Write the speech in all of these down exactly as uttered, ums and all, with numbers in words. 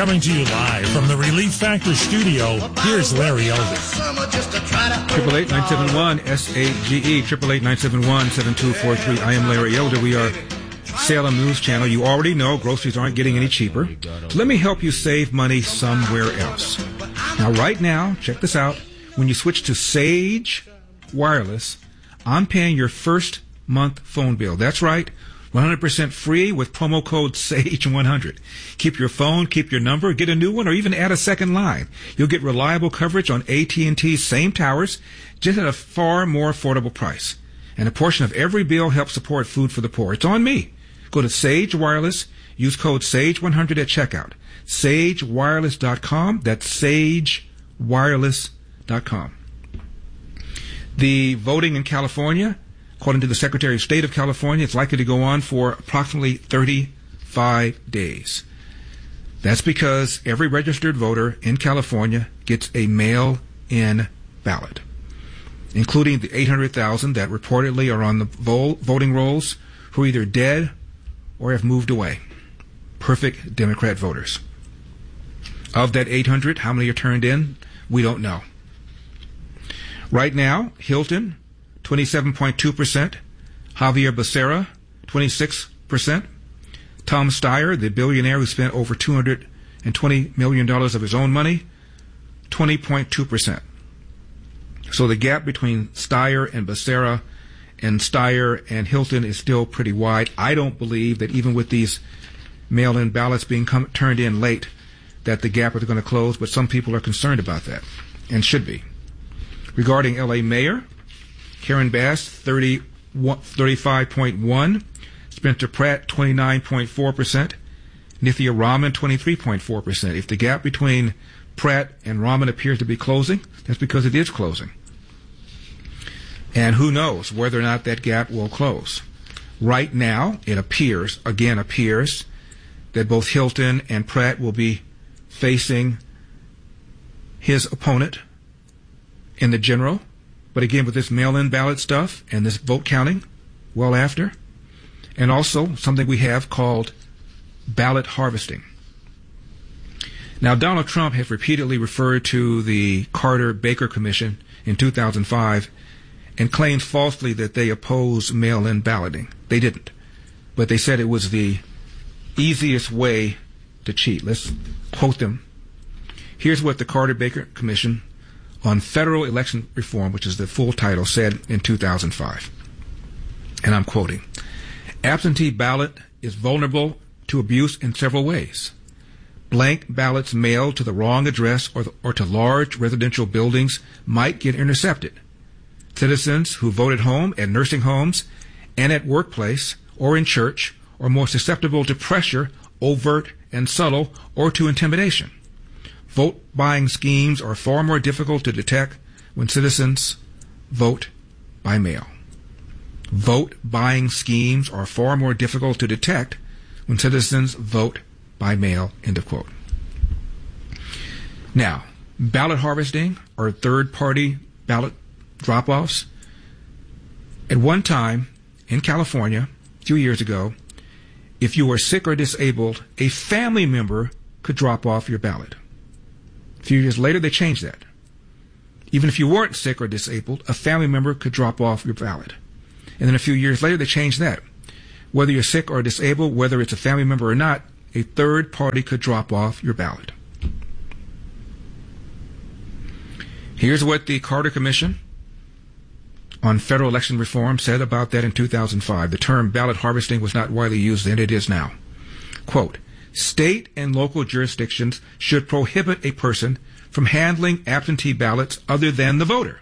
Coming to you live from the Relief Factor studio, here's Larry Elder. Triple eight nine seven one S A G E, triple eight nine seven one seven two four three. I am Larry Elder. We are Salem News Channel. You already know groceries aren't getting any cheaper. Let me help you save money somewhere else. Now, right now, check this out. When you switch to Sage Wireless, I'm paying your first month phone bill. That's right. one hundred percent free with promo code SAGE one hundred. Keep your phone, keep your number, get a new one, or even add a second line. You'll get reliable coverage on A T and T's same towers, just at a far more affordable price. And a portion of every bill helps support Food for the Poor. It's on me. Go to Sage Wireless. Use code SAGE one hundred at checkout. sage wireless dot com. That's sage wireless dot com. The voting in California, according to the Secretary of State of California, it's likely to go on for approximately thirty-five days. That's because every registered voter in California gets a mail-in ballot, including the eight hundred thousand that reportedly are on the vo- voting rolls who are either dead or have moved away. Perfect Democrat voters. Of that eight hundred, how many are turned in? We don't know. Right now, Hilton, twenty-seven point two percent. Javier Becerra, twenty-six percent. Tom Steyer, the billionaire who spent over two hundred twenty million dollars of his own money, twenty point two percent. So the gap between Steyer and Becerra and Steyer and Hilton is still pretty wide. I don't believe that even with these mail-in ballots being come, turned in late, that the gap is going to close, but some people are concerned about that, and should be. Regarding L A Mayor, Karen Bass, thirty-five point one. Spencer Pratt, twenty-nine point four percent. Nithya Raman, twenty-three point four percent. If the gap between Pratt and Raman appears to be closing, that's because it is closing. And who knows whether or not that gap will close. Right now, it appears, again appears, that both Hilton and Pratt will be facing his opponent in the general. But again, with this mail-in ballot stuff and this vote counting well after, and also something we have called ballot harvesting. Now, Donald Trump has repeatedly referred to the Carter-Baker Commission in two thousand five and claims falsely that they oppose mail-in balloting. They didn't. But they said it was the easiest way to cheat. Let's quote them. Here's what the Carter-Baker Commission on Federal Election Reform, which is the full title, said in two thousand five. And I'm quoting, "Absentee ballot is vulnerable to abuse in several ways. Blank ballots mailed to the wrong address or, the, or to large residential buildings might get intercepted. Citizens who vote at home, at nursing homes, and at workplace or in church are more susceptible to pressure, overt and subtle, or to intimidation. Vote buying schemes are far more difficult to detect when citizens vote by mail. Vote buying schemes are far more difficult to detect when citizens vote by mail," end of quote. Now, ballot harvesting or third-party ballot drop-offs. At one time in California, a few years ago, if you were sick or disabled, a family member could drop off your ballot. A few years later, they changed that. Even if you weren't sick or disabled, a family member could drop off your ballot. And then a few years later, they changed that. Whether you're sick or disabled, whether it's a family member or not, a third party could drop off your ballot. Here's what the Carter Commission on Federal Election Reform said about that in two thousand five. The term ballot harvesting was not widely used then, it is now. Quote, "State and local jurisdictions should prohibit a person from handling absentee ballots other than the voter.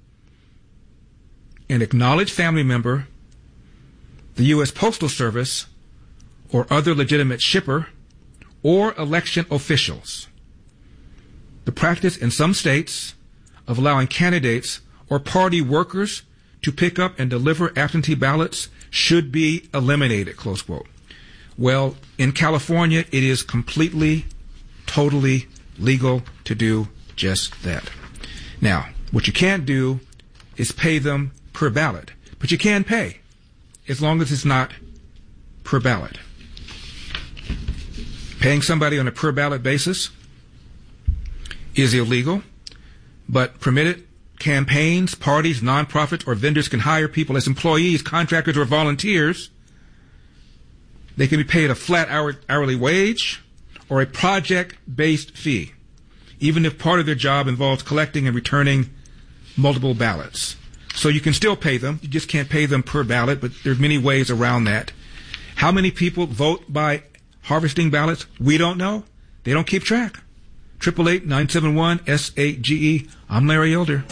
An acknowledged family member, the U S Postal Service, or other legitimate shipper, or election officials. The practice in some states of allowing candidates or party workers to pick up and deliver absentee ballots should be eliminated," close quote. Well, in California, it is completely, totally legal to do just that. Now, what you can't do is pay them per ballot, but you can pay as long as it's not per ballot. Paying somebody on a per ballot basis is illegal, but permitted campaigns, parties, nonprofits, or vendors can hire people as employees, contractors, or volunteers. They can be paid a flat hour, hourly wage or a project-based fee, even if part of their job involves collecting and returning multiple ballots. So you can still pay them. You just can't pay them per ballot, but there are many ways around that. How many people vote by harvesting ballots? We don't know. They don't keep track. eight eight eight, nine seven one, S eight G E. I'm Larry Elder.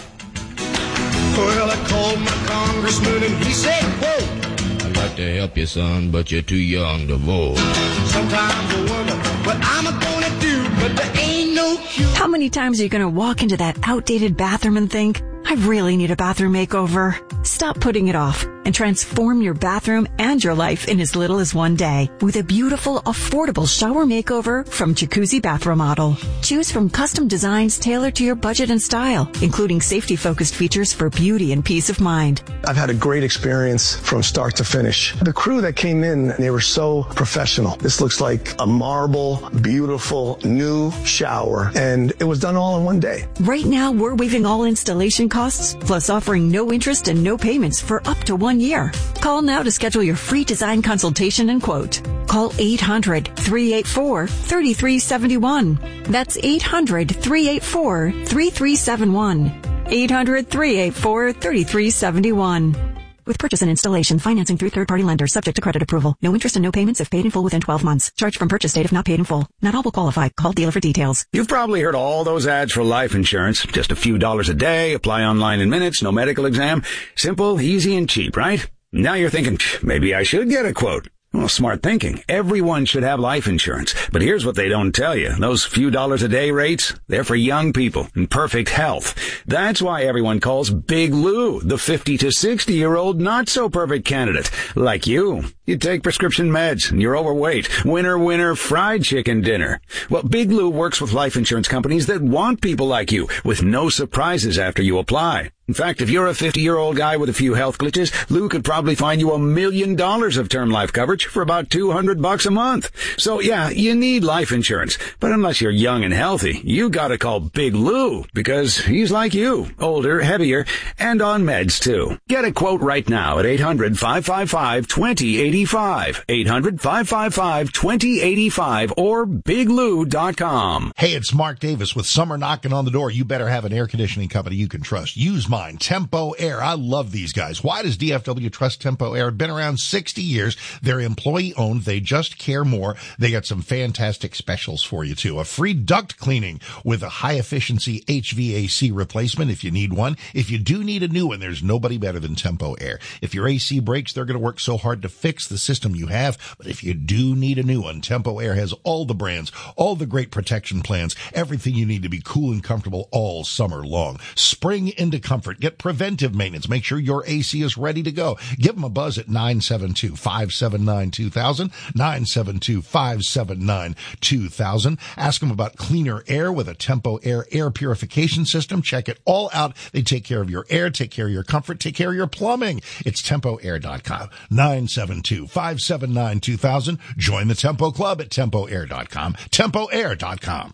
Well, I called my congressman and he said, quote, I'd like to help you, son, but you're too young to vote. Sometimes I wonder what I'm gonna do, but there ain't no cure. How many times are you going to walk into that outdated bathroom and think, I really need a bathroom makeover? Stop putting it off and transform your bathroom and your life in as little as one day with a beautiful, affordable shower makeover from Jacuzzi Bath Remodel. Choose from custom designs tailored to your budget and style, including safety-focused features for beauty and peace of mind. I've had a great experience from start to finish. The crew that came in, they were so professional. This looks like a marble, beautiful, new shower, and it was done all in one day. Right now, we're waiving all installation costs, plus offering no interest and no payments for up to one year. Call now to schedule your free design consultation and quote. Call eight hundred, three eight four, three three seven one. That's eight hundred, three eight four, three three seven one. eight hundred, three eight four, three three seven one. With purchase and installation, financing through third-party lenders, subject to credit approval. No interest and no payments if paid in full within twelve months. Charge from purchase date if not paid in full. Not all will qualify. Call dealer for details. You've probably heard all those ads for life insurance. Just a few dollars a day, apply online in minutes, no medical exam. Simple, easy, and cheap, right? Now you're thinking, maybe I should get a quote. Well, smart thinking. Everyone should have life insurance. But here's what they don't tell you. Those few dollars a day rates, they're for young people in perfect health. That's why everyone calls Big Lou the fifty to sixty year old not so perfect candidate. Like you. You take prescription meds and you're overweight. Winner, winner, fried chicken dinner. Well, Big Lou works with life insurance companies that want people like you with no surprises after you apply. In fact, if you're a fifty-year-old guy with a few health glitches, Lou could probably find you a million dollars of term life coverage for about two hundred bucks a month. So yeah, you need life insurance. But unless you're young and healthy, you gotta call Big Lou because he's like you, older, heavier, and on meds too. Get a quote right now at eight hundred, five five five, two zero eight five. eight hundred, five five five, two zero eight five or big lou dot com. Hey, it's Mark Davis with summer knocking on the door. You better have an air conditioning company you can trust. Use mine. Tempo Air. I love these guys. Why does D F W trust Tempo Air? Been around sixty years. They're employee owned. They just care more. They got some fantastic specials for you too. A free duct cleaning with a high efficiency H V A C replacement if you need one. If you do need a new one, there's nobody better than Tempo Air. If your A C breaks, they're going to work so hard to fix the system you have. But if you do need a new one, Tempo Air has all the brands, all the great protection plans, everything you need to be cool and comfortable all summer long. Spring into comfort. Get preventive maintenance. Make sure your A C is ready to go. Give them a buzz at nine seven two, five seven nine, two thousand, nine seven two, five seven nine, two thousand. Ask them about cleaner air with a Tempo Air air purification system. Check it all out. They take care of your air, take care of your comfort, take care of your plumbing. It's tempo air dot com. nine seven two, five seven nine, two thousand. Join the Tempo Club at tempo air dot com. tempo air dot com.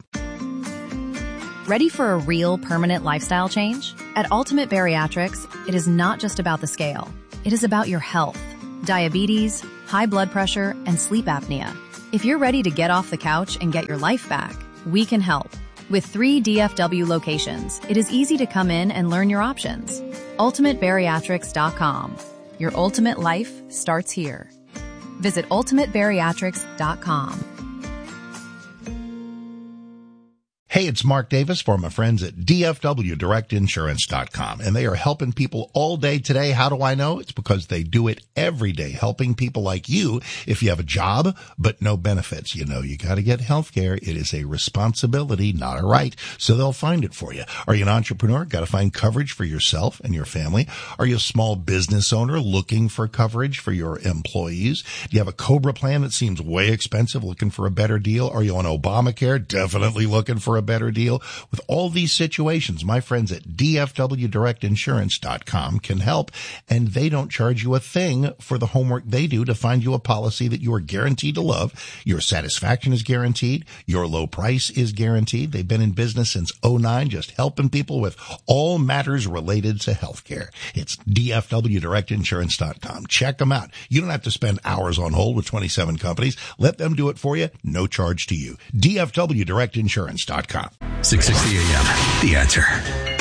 Ready for a real permanent lifestyle change? At Ultimate Bariatrics, it is not just about the scale. It is about your health, diabetes, high blood pressure, and sleep apnea. If you're ready to get off the couch and get your life back, we can help. With three D F W locations, it is easy to come in and learn your options. ultimate bariatrics dot com. Your ultimate life starts here. Visit ultimate bariatrics dot com. Hey, it's Mark Davis for my friends at D F W direct insurance dot com, and they are helping people all day today. How do I know? It's because they do it every day, helping people like you. If you have a job but no benefits, you know you got to get health care. It is a responsibility, not a right, so they'll find it for you. Are you an entrepreneur? Got to find coverage for yourself and your family. Are you a small business owner looking for coverage for your employees? Do you have a COBRA plan that seems way expensive, looking for a better deal? Are you on Obamacare? Definitely looking for a better deal? With all these situations, my friends at D F W direct insurance dot com can help, and they don't charge you a thing for the homework they do to find you a policy that you are guaranteed to love. Your satisfaction is guaranteed. Your low price is guaranteed. They've been in business since oh nine, just helping people with all matters related to healthcare. It's D F W direct insurance dot com. Check them out. You don't have to spend hours on hold with twenty-seven companies. Let them do it for you. No charge to you. D F W direct insurance dot com. six sixty A M. The Answer.